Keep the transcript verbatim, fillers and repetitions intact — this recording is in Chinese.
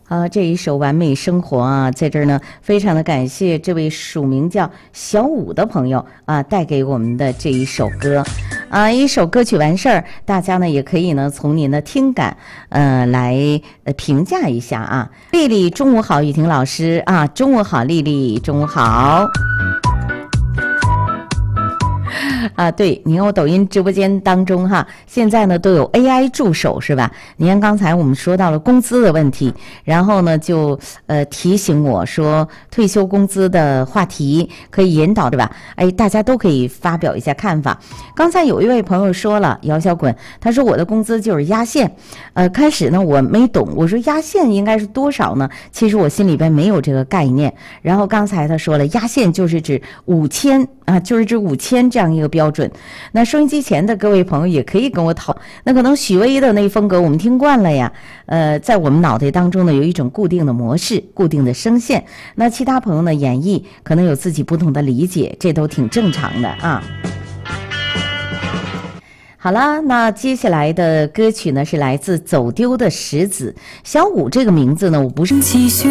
啊，这一首《完美生活》啊，在这儿呢，非常的感谢这位署名叫小五的朋友啊，带给我们的这一首歌，啊，一首歌曲完事儿，大家呢也可以呢从您的听感，呃，来呃评价一下啊。丽丽，中午好，雨婷老师啊，中午好，丽丽，中午好。啊，对，你看我抖音直播间当中哈，现在呢都有 A I 助手是吧？你看刚才我们说到了工资的问题，然后呢就呃提醒我说退休工资的话题可以引导对吧？哎，大家都可以发表一下看法。刚才有一位朋友说了，姚小滚，他说我的工资就是压线，呃，开始呢我没懂，我说压线应该是多少呢？其实我心里边没有这个概念。然后刚才他说了，压线就是指五千啊，就是指五千这样一个标准。那收音机前的各位朋友也可以跟我讨，那可能许巍的那风格我们听惯了呀，呃，在我们脑袋当中呢有一种固定的模式、固定的声线，那其他朋友呢演绎可能有自己不同的理解，这都挺正常的啊。好了，那接下来的歌曲呢是来自走丢的石子。小五这个名字呢，我不是